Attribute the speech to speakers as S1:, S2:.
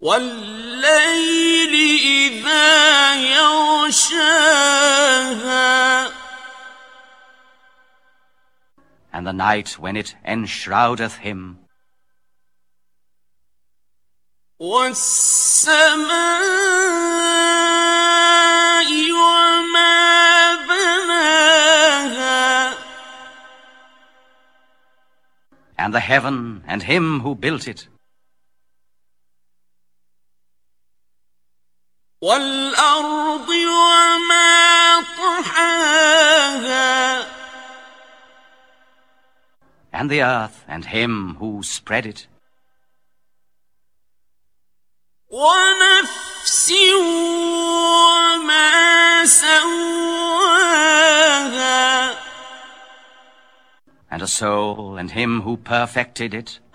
S1: وَاللَّيْلِ إِذَا يَغْشَاهَا
S2: And the night when it enshroudeth him.
S1: وَالسَّمَاءِ وَمَا بَنَاهَا
S2: And the heaven and him who built it.
S1: وَالْأَرْضِ وَمَا طَحَاهَا
S2: And the earth and him who spread it.
S1: وَنَفْسٍ وَمَا سَوَّاهَا
S2: And a soul and him who perfected it.